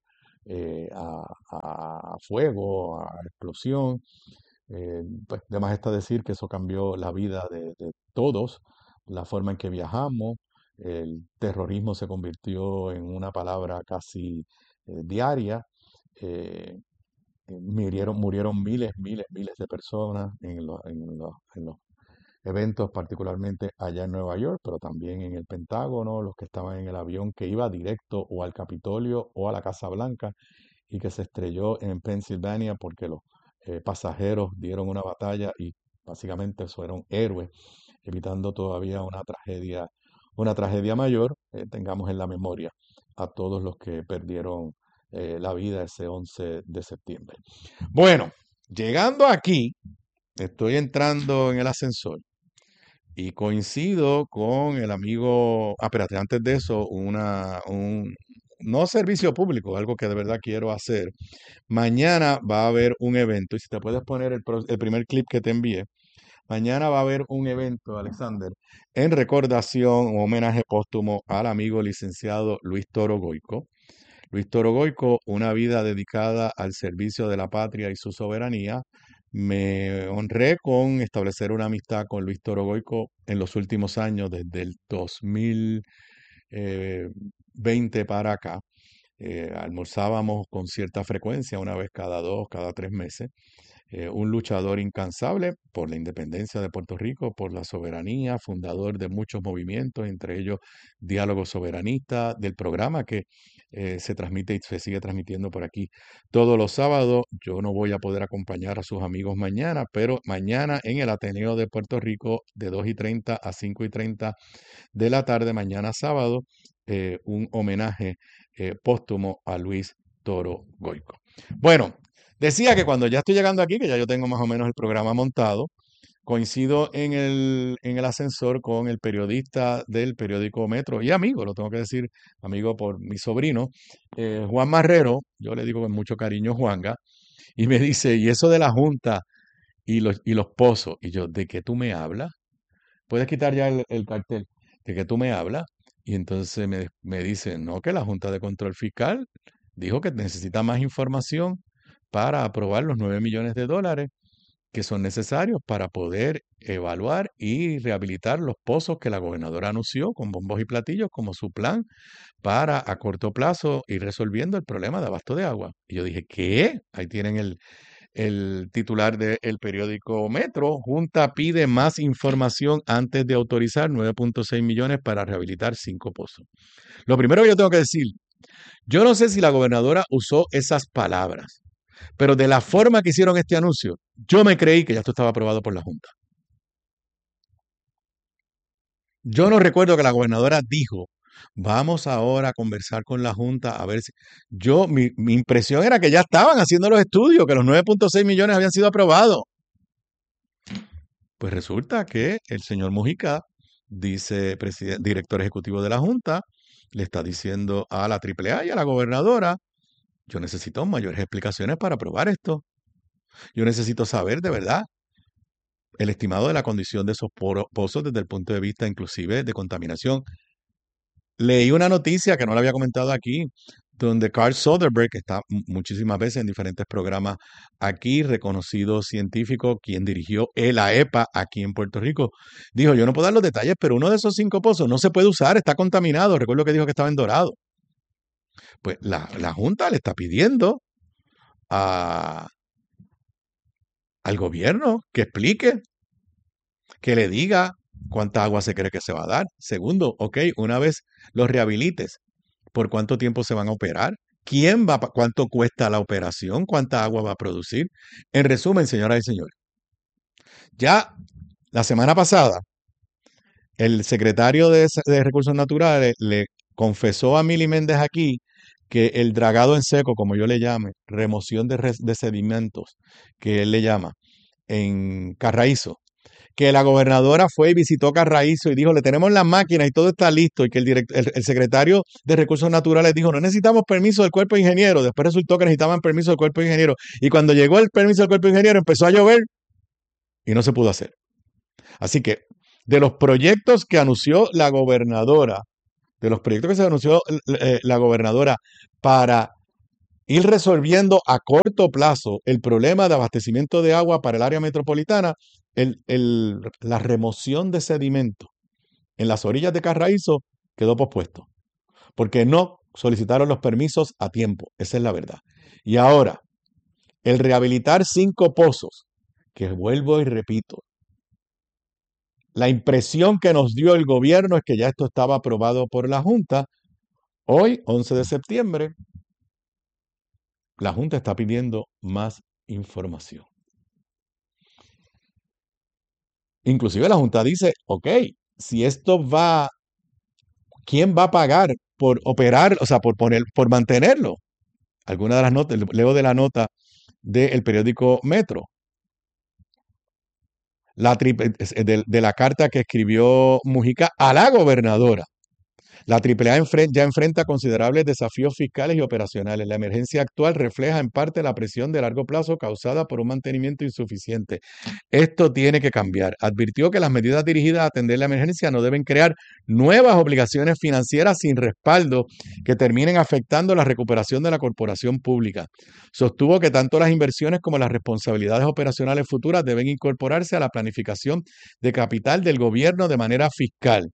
a fuego, a explosión. Pues de más está decir que eso cambió la vida de todos, la forma en que viajamos. El terrorismo se convirtió en una palabra casi diaria. eh, murieron miles de personas en los eventos, particularmente allá en Nueva York, pero también en el Pentágono, los que estaban en el avión que iba directo o al Capitolio o a la Casa Blanca y que se estrelló en Pensilvania porque los pasajeros dieron una batalla y básicamente fueron héroes, evitando todavía una tragedia mayor. Tengamos en la memoria a todos los que perdieron la vida ese 11 de septiembre. Bueno, llegando aquí, estoy entrando en el ascensor y coincido con el amigo. Espérate, antes de eso, no servicio público, algo que de verdad quiero hacer. Mañana va a haber un evento, y si te puedes poner el primer clip que te envié. Mañana va a haber un evento, Alexander, en recordación o homenaje póstumo al amigo licenciado Luis Toro Goico. Luis Toro Goico, una vida dedicada al servicio de la patria y su soberanía. Me honré con establecer una amistad con Luis Toro Goico en los últimos años, desde el 2020 para acá. Almorzábamos con cierta frecuencia, una vez cada 2, cada 3 meses. Un luchador incansable por la independencia de Puerto Rico, por la soberanía, fundador de muchos movimientos, entre ellos Diálogo Soberanista, del programa que se transmite y se sigue transmitiendo por aquí todos los sábados. Yo no voy a poder acompañar a sus amigos mañana, pero mañana en el Ateneo de Puerto Rico de 2:30 a 5:30 de la tarde, mañana sábado, un homenaje póstumo a Luis Toro Goico. Bueno, decía que cuando ya estoy llegando aquí, que ya yo tengo más o menos el programa montado, coincido en el ascensor con el periodista del periódico Metro y amigo, lo tengo que decir, amigo por mi sobrino, Juan Marrero. Yo le digo con mucho cariño Juanga, y me dice, ¿y eso de la Junta y los pozos? Y yo, ¿de qué tú me hablas? Puedes quitar ya el cartel. ¿De qué tú me hablas? Y entonces me dice, no, que la Junta de Control Fiscal dijo que necesita más información para aprobar los 9 millones de dólares que son necesarios para poder evaluar y rehabilitar los pozos que la gobernadora anunció con bombos y platillos como su plan para a corto plazo ir resolviendo el problema de abasto de agua. Y yo dije, ¿qué? Ahí tienen el titular del periódico Metro. Junta pide más información antes de autorizar 9.6 millones para rehabilitar 5 pozos. Lo primero que yo tengo que decir, yo no sé si la gobernadora usó esas palabras, pero de la forma que hicieron este anuncio, yo me creí que ya esto estaba aprobado por la Junta. Yo no recuerdo que la gobernadora dijo, vamos ahora a conversar con la Junta a ver si... Mi impresión era que ya estaban haciendo los estudios, que los 9.6 millones habían sido aprobados. Pues resulta que el señor Mujica, dice director ejecutivo de la Junta, le está diciendo a la AAA y a la gobernadora, yo necesito mayores explicaciones para aprobar esto. Yo necesito saber de verdad el estimado de la condición de esos pozos desde el punto de vista inclusive de contaminación. Leí una noticia que no la había comentado aquí, donde Carl Soderberg, que está muchísimas veces en diferentes programas aquí, reconocido científico, quien dirigió la EPA aquí en Puerto Rico, dijo, yo no puedo dar los detalles, pero uno de esos 5 pozos no se puede usar, está contaminado. Recuerdo que dijo que estaba en Dorado. Pues la Junta le está pidiendo al gobierno que explique, que le diga ¿cuánta agua se cree que se va a dar? Segundo, ok, una vez los rehabilites, ¿por cuánto tiempo se van a operar? ¿Cuánto cuesta la operación? ¿Cuánta agua va a producir? En resumen, señoras y señores, ya la semana pasada, el secretario de Recursos Naturales le confesó a Mili Méndez aquí que el dragado en seco, como yo le llame, remoción de sedimentos, que él le llama, en Carraízo, que la gobernadora fue y visitó Carraízo y dijo, le tenemos las máquinas y todo está listo, y que el secretario de Recursos Naturales dijo, no necesitamos permiso del cuerpo de ingeniero. Después resultó que necesitaban permiso del cuerpo de ingeniero, y cuando llegó el permiso del cuerpo de ingeniero empezó a llover y no se pudo hacer. Así que de los proyectos que anunció la gobernadora, para ir resolviendo a corto plazo el problema de abastecimiento de agua para el área metropolitana, la remoción de sedimento en las orillas de Carraízo quedó pospuesto, porque no solicitaron los permisos a tiempo. Esa es la verdad. Y ahora, el rehabilitar 5 pozos, que vuelvo y repito, la impresión que nos dio el gobierno es que ya esto estaba aprobado por la Junta. Hoy, 11 de septiembre, la Junta está pidiendo más información. Inclusive la Junta dice, ok, si esto va, ¿quién va a pagar por operar, o sea, por mantenerlo? Alguna de las notas, leo de la nota del periódico Metro, de la carta que escribió Mujica a la gobernadora. La AAA ya enfrenta considerables desafíos fiscales y operacionales. La emergencia actual refleja en parte la presión de largo plazo causada por un mantenimiento insuficiente. Esto tiene que cambiar. Advirtió que las medidas dirigidas a atender la emergencia no deben crear nuevas obligaciones financieras sin respaldo que terminen afectando la recuperación de la corporación pública. Sostuvo que tanto las inversiones como las responsabilidades operacionales futuras deben incorporarse a la planificación de capital del gobierno de manera fiscal.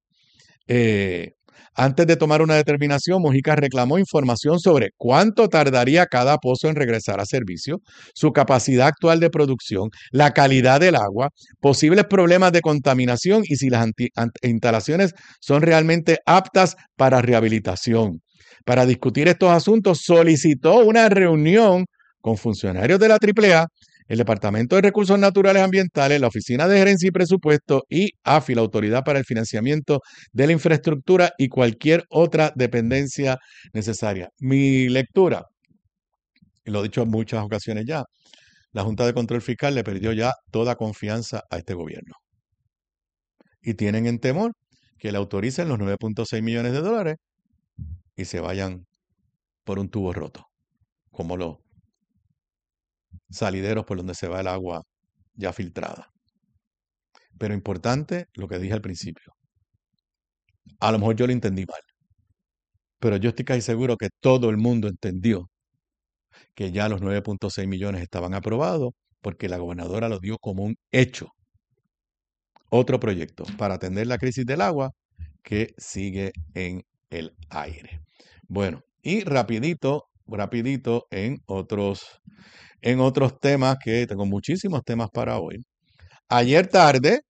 Antes de tomar una determinación, Mujica reclamó información sobre cuánto tardaría cada pozo en regresar a servicio, su capacidad actual de producción, la calidad del agua, posibles problemas de contaminación y si las instalaciones son realmente aptas para rehabilitación. Para discutir estos asuntos, solicitó una reunión con funcionarios de la AAA, el Departamento de Recursos Naturales Ambientales, la Oficina de Gerencia y Presupuesto y AFI, la Autoridad para el Financiamiento de la Infraestructura y cualquier otra dependencia necesaria. Mi lectura, y lo he dicho en muchas ocasiones ya, la Junta de Control Fiscal le perdió ya toda confianza a este gobierno. Y tienen en temor que le autoricen los 9.6 millones de dólares y se vayan por un tubo roto, como los salideros por donde se va el agua ya filtrada. Pero importante lo que dije al principio. A lo mejor yo lo entendí mal, pero yo estoy casi seguro que todo el mundo entendió que ya los 9.6 millones estaban aprobados porque la gobernadora lo dio como un hecho. Otro proyecto para atender la crisis del agua que sigue en el aire. Bueno, y rapidito en otros temas, que tengo muchísimos temas para hoy. Ayer tarde,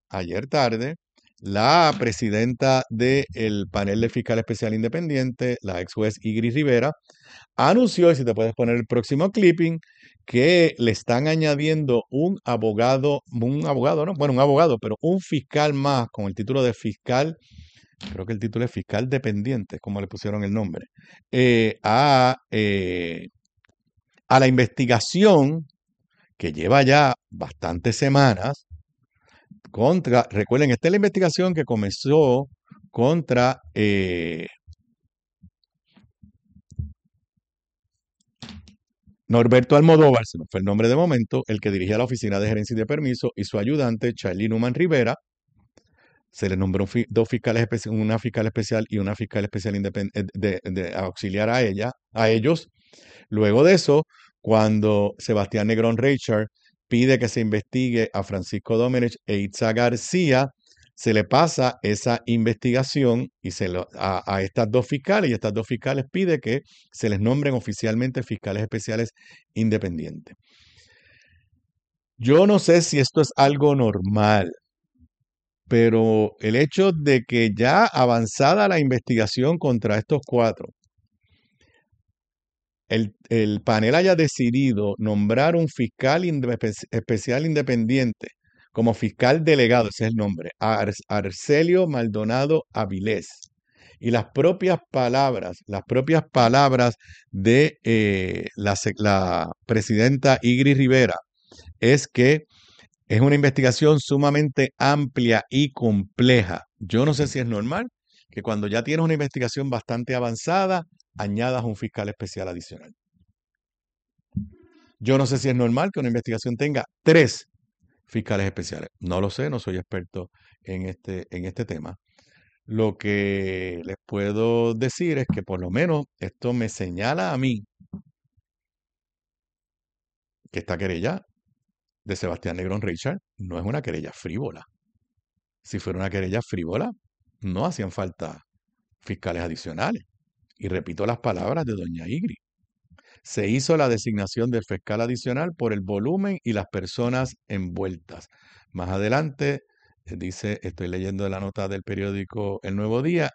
la presidenta del panel de fiscal especial independiente, la ex juez Igris Rivera, anunció, y si te puedes poner el próximo clipping, que le están añadiendo un abogado, pero un fiscal más con el título de fiscal. Creo que el título es fiscal dependiente, como le pusieron el nombre, a la investigación que lleva ya bastantes semanas recuerden, esta es la investigación que comenzó contra Norberto Almodóvar, se me fue el nombre de momento, el que dirigía la Oficina de Gerencia y de Permiso, y su ayudante, Charlie Newman Rivera. Se les nombró una fiscal especial y una fiscal especial de auxiliar a ellos. Luego de eso, cuando Sebastián Negrón Reichard pide que se investigue a Francisco Domenech e Itza García, se le pasa esa investigación y a estas dos fiscales, y estas dos fiscales pide que se les nombren oficialmente fiscales especiales independientes. Yo no sé si esto es algo normal, pero el hecho de que ya avanzada la investigación contra estos cuatro, el panel haya decidido nombrar un fiscal especial independiente como fiscal delegado, ese es el nombre, Arcelio Maldonado Avilés. Y las propias palabras de la presidenta Igri Rivera es que es una investigación sumamente amplia y compleja. Yo no sé si es normal que cuando ya tienes una investigación bastante avanzada, añadas un fiscal especial adicional. Yo no sé si es normal que una investigación tenga 3 fiscales especiales. No lo sé, no soy experto en este tema. Lo que les puedo decir es que por lo menos esto me señala a mí que esta querella de Sebastián Negrón Richard no es una querella frívola. Si fuera una querella frívola, no hacían falta fiscales adicionales. Y repito las palabras de doña Igri. Se hizo la designación del fiscal adicional por el volumen y las personas envueltas. Más adelante, dice, estoy leyendo la nota del periódico El Nuevo Día,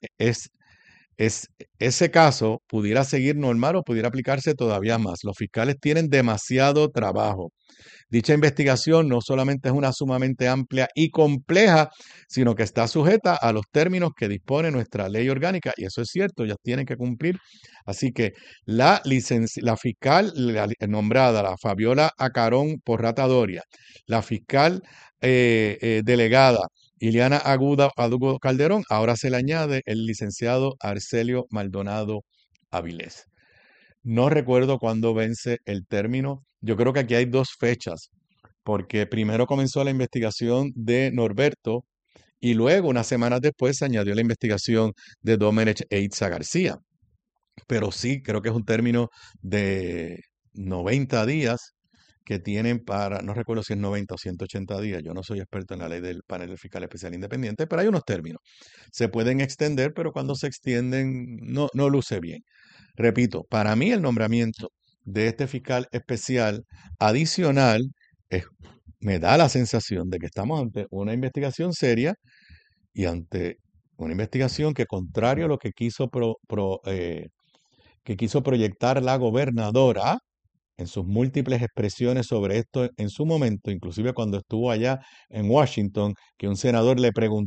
ese caso pudiera seguir normal o pudiera aplicarse todavía más. Los fiscales tienen demasiado trabajo. Dicha investigación no solamente es una sumamente amplia y compleja, sino que está sujeta a los términos que dispone nuestra ley orgánica, y eso es cierto, ellas tienen que cumplir. Así que la fiscal nombrada, la Fabiola Acarón Porrata Doria, la fiscal delegada Ileana Agudo Calderón, ahora se le añade el licenciado Arcelio Maldonado Avilés. No recuerdo cuándo vence el término. Yo creo que aquí hay 2 fechas, porque primero comenzó la investigación de Norberto y luego, unas semanas después, se añadió la investigación de Domenech Eitza García. Pero sí, creo que es un término de 90 días que tienen para, no recuerdo si es 90 o 180 días, yo no soy experto en la ley del panel fiscal especial independiente, pero hay unos términos. Se pueden extender, pero cuando se extienden no luce bien. Repito, para mí el nombramiento de este fiscal especial adicional me da la sensación de que estamos ante una investigación seria y ante una investigación que, contrario a lo que quiso proyectar la gobernadora en sus múltiples expresiones sobre esto en su momento, inclusive cuando estuvo allá en Washington, que un senador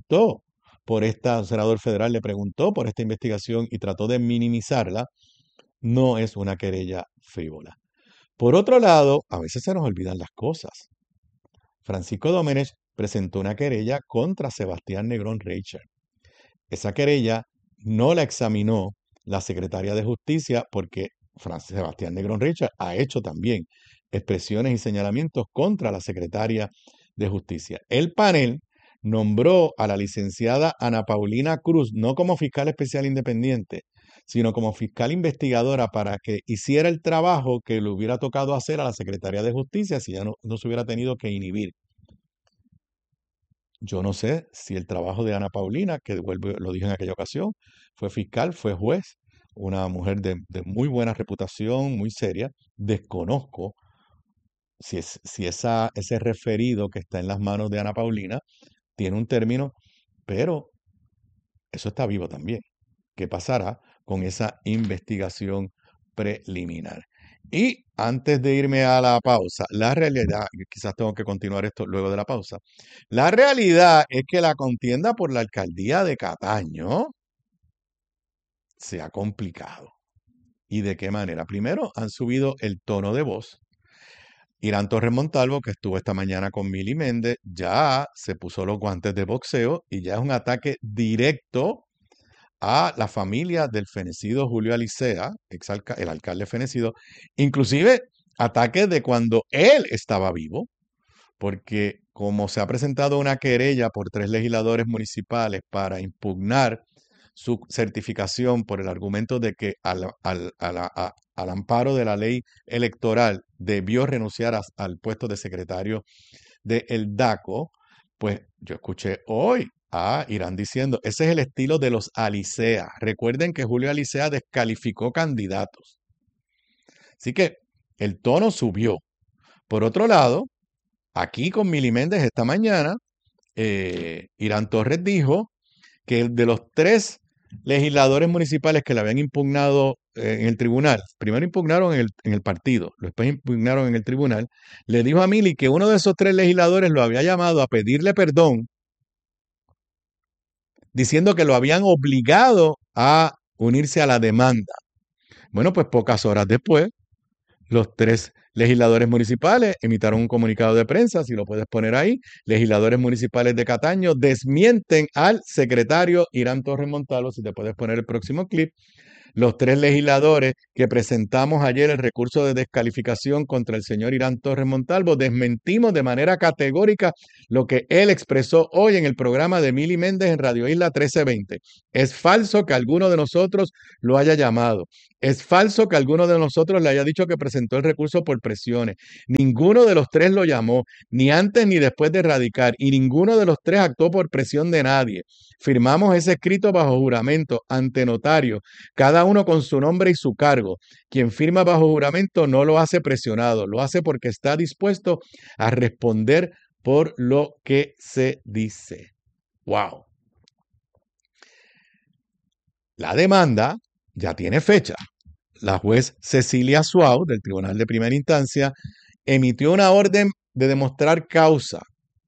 federal le preguntó por esta investigación y trató de minimizarla, no es una querella frívola. Por otro lado, a veces se nos olvidan las cosas. Francisco Domenech presentó una querella contra Sebastián Negrón Richard. Esa querella no la examinó la secretaria de Justicia porque Sebastián Negrón Richard ha hecho también expresiones y señalamientos contra la secretaria de Justicia. El panel nombró a la licenciada Ana Paulina Cruz no como fiscal especial independiente, sino como fiscal investigadora para que hiciera el trabajo que le hubiera tocado hacer a la secretaria de Justicia si ya no se hubiera tenido que inhibir. Yo no sé si el trabajo de Ana Paulina, que lo dije en aquella ocasión, fue fiscal, fue juez, una mujer de muy buena reputación, muy seria. Desconozco si ese referido que está en las manos de Ana Paulina tiene un término, pero eso está vivo también. ¿Qué pasará con esa investigación preliminar? Y antes de irme a la pausa, la realidad, quizás tengo que continuar esto luego de la pausa, la realidad es que la contienda por la alcaldía de Cataño se ha complicado. ¿Y de qué manera? Primero, han subido el tono de voz. Irán Torres Montalvo, que estuvo esta mañana con Mili Méndez, ya se puso los guantes de boxeo y ya es un ataque directo a la familia del fenecido Julio Alicea, el alcalde fenecido, inclusive ataques de cuando él estaba vivo, porque como se ha presentado una querella por 3 legisladores municipales para impugnar su certificación por el argumento de que al amparo de la ley electoral debió renunciar al puesto de secretario del DACO, pues yo escuché hoy a Irán diciendo, ese es el estilo de los Alicea. Recuerden que Julio Alicea descalificó candidatos. Así que el tono subió. Por otro lado, aquí con Mili Méndez esta mañana, Irán Torres dijo que de los 3 legisladores municipales que le habían impugnado en el tribunal, primero impugnaron en el partido, después impugnaron en el tribunal, le dijo a Mili que uno de esos 3 legisladores lo había llamado a pedirle perdón, diciendo que lo habían obligado a unirse a la demanda. Bueno, pues pocas horas después, los 3 legisladores municipales emitaron un comunicado de prensa, si lo puedes poner ahí. Legisladores municipales de Cataño desmienten al secretario Irán Torres Montalvo, si te puedes poner el próximo clip. Los 3 legisladores que presentamos ayer el recurso de descalificación contra el señor Irán Torres Montalvo, desmentimos de manera categórica lo que él expresó hoy en el programa de Mili Méndez en Radio Isla 1320. Es falso que alguno de nosotros lo haya llamado. Es falso que alguno de nosotros le haya dicho que presentó el recurso por presiones. Ninguno de los 3 lo llamó, ni antes ni después de radicar, y ninguno de los 3 actuó por presión de nadie. Firmamos ese escrito bajo juramento ante notario, cada uno con su nombre y su cargo. Quien firma bajo juramento no lo hace presionado, lo hace porque está dispuesto a responder por lo que se dice. ¡Wow! La demanda ya tiene fecha. La juez Cecilia Suau, del Tribunal de Primera Instancia, emitió una orden de demostrar causa.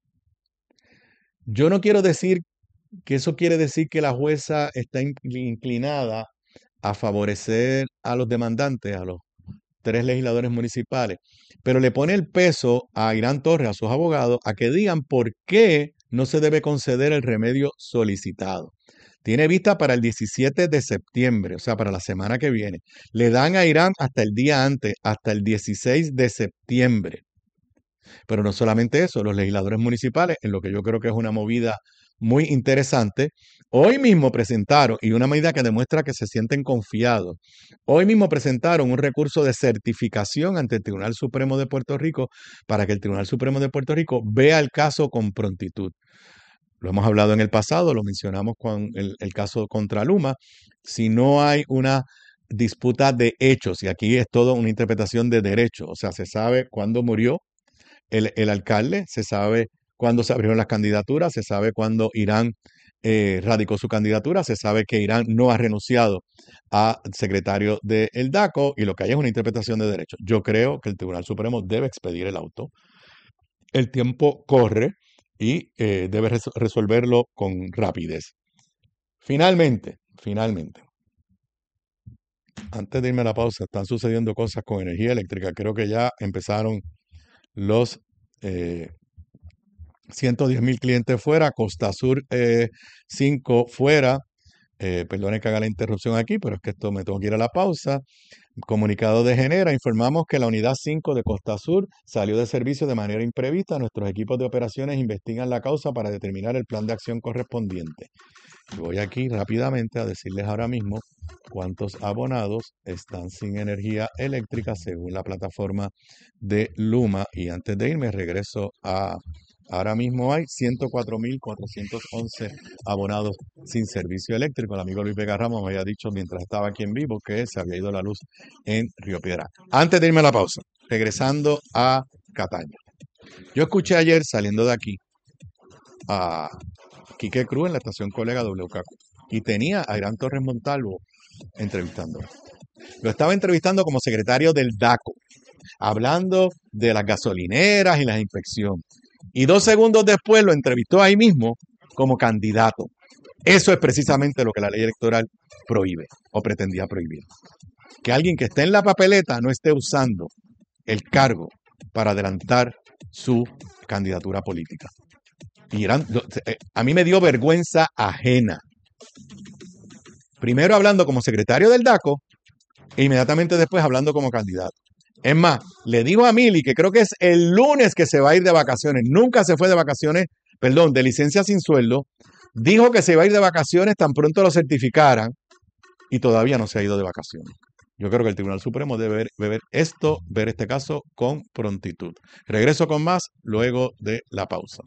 Yo no quiero decir que eso quiere decir que la jueza está inclinada a favorecer a los demandantes, a los 3 legisladores municipales, pero le pone el peso a Irán Torres, a sus abogados, a que digan por qué no se debe conceder el remedio solicitado. Tiene vista para el 17 de septiembre, o sea, para la semana que viene. Le dan a Irán hasta el día antes, hasta el 16 de septiembre. Pero no solamente eso, los legisladores municipales, en lo que yo creo que es una movida muy interesante, hoy mismo presentaron, y una medida que demuestra que se sienten confiados, hoy mismo presentaron un recurso de certificación ante el Tribunal Supremo de Puerto Rico para que el Tribunal Supremo de Puerto Rico vea el caso con prontitud. Lo hemos hablado en el pasado, lo mencionamos con el caso contra Luma. Si no hay una disputa de hechos, y aquí es todo una interpretación de derecho, o sea, se sabe cuándo murió el alcalde, se sabe cuándo se abrieron las candidaturas, se sabe cuándo Irán radicó su candidatura, se sabe que Irán no ha renunciado a secretario del DACO, y lo que hay es una interpretación de derecho. Yo creo que el Tribunal Supremo debe expedir el auto. El tiempo corre y debe resolverlo con rapidez. Finalmente, antes de irme a la pausa, están sucediendo cosas con energía eléctrica. Creo que ya empezaron los 110,000 clientes fuera, Costa Sur 5 fuera. Perdone que haga la interrupción aquí, pero es que esto me tengo que ir a la pausa. Comunicado de Genera, informamos que la unidad 5 de Costa Sur salió de servicio de manera imprevista. Nuestros equipos de operaciones investigan la causa para determinar el plan de acción correspondiente. Voy aquí rápidamente a decirles ahora mismo cuántos abonados están sin energía eléctrica según la plataforma de Luma. Y antes de irme regreso a... Ahora mismo hay 104,411 abonados sin servicio eléctrico. El amigo Luis Vega Ramos me había dicho mientras estaba aquí en vivo que se había ido la luz en Río Piedra. Antes de irme a la pausa, regresando a Cataño. Yo escuché ayer saliendo de aquí a Quique Cruz en la estación Colega WKQ y tenía a Irán Torres Montalvo entrevistándolo. Lo estaba entrevistando como secretario del DACO, hablando de las gasolineras y las inspecciones. Y 2 segundos después lo entrevistó ahí mismo como candidato. Eso es precisamente lo que la ley electoral prohíbe o pretendía prohibir. Que alguien que esté en la papeleta no esté usando el cargo para adelantar su candidatura política. Y a mí me dio vergüenza ajena. Primero hablando como secretario del DACO e inmediatamente después hablando como candidato. Es más, le digo a Mili que creo que es el lunes que se va a ir de vacaciones. Nunca se fue de vacaciones, de licencia sin sueldo. Dijo que se iba a ir de vacaciones tan pronto lo certificaran y todavía no se ha ido de vacaciones. Yo creo que el Tribunal Supremo debe ver este caso con prontitud. Regreso con más luego de la pausa.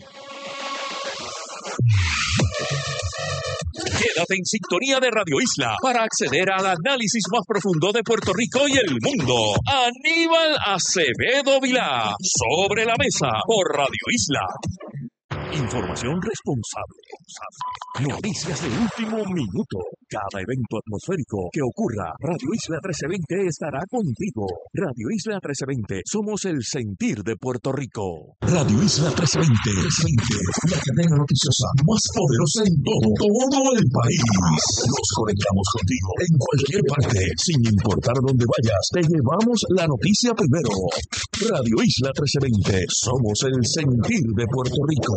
Quédate en sintonía de Radio Isla para acceder al análisis más profundo de Puerto Rico y el mundo. Aníbal Acevedo Vilá, Sobre la Mesa, por Radio Isla. Información responsable. Noticias de último minuto. Cada evento atmosférico que ocurra, Radio Isla 1320 estará contigo. Radio Isla 1320, somos el sentir de Puerto Rico. Radio Isla 1320, la cadena noticiosa más poderosa en todo el país. Nos conectamos contigo en cualquier parte, sin importar dónde vayas. Te llevamos la noticia primero. Radio Isla 1320, somos el sentir de Puerto Rico.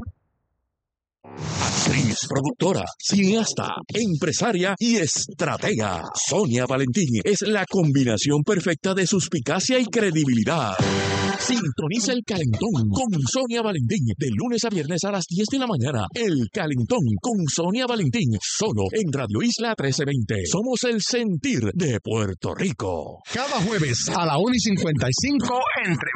Actriz, productora, cineasta, empresaria y estratega. Sonia Valentín es la combinación perfecta de suspicacia y credibilidad. Sintoniza El Calentón con Sonia Valentín de lunes a viernes a las 10 de la mañana. El Calentón con Sonia Valentín, solo en Radio Isla 1320. Somos el sentir de Puerto Rico. Cada jueves a la 1:55 entre